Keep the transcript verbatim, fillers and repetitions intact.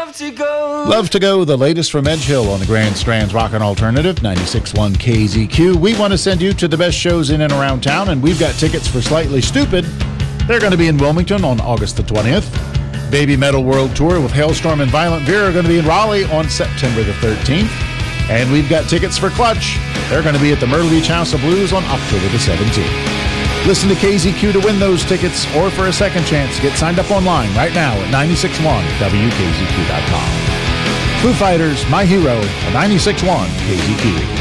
love to go. Love to Go, the latest from Edge Hill on the Grand Strand's Rockin' Alternative, ninety-six point one K Z Q. We want to send you to the best shows in and around town, and we've got tickets for Slightly Stupid. They're going to be in Wilmington on August the twentieth. Baby Metal World Tour with Hailstorm and Violent Veer are going to be in Raleigh on September the thirteenth. And we've got tickets for Clutch. They're going to be at the Myrtle Beach House of Blues on October the seventeenth. Listen to K Z Q to win those tickets, or for a second chance, get signed up online right now at nine six one W K Z Q dot com. Foo Fighters, My Hero, on ninety-six point one K Z Q.